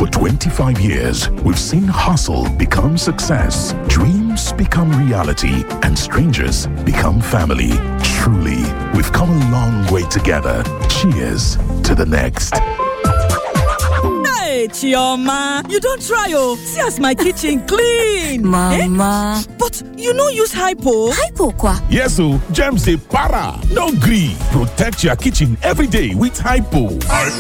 For 25 years, we've seen hustle become success, dreams become reality, and strangers become family. Truly, we've come a long way together. Cheers to the next. Hey, Chioma, you don't try, oh. See as my kitchen clean. Mama. But you no use hypo. Hypo kwa? Yes, so germs say para. No gree. Protect your kitchen every day with hypo.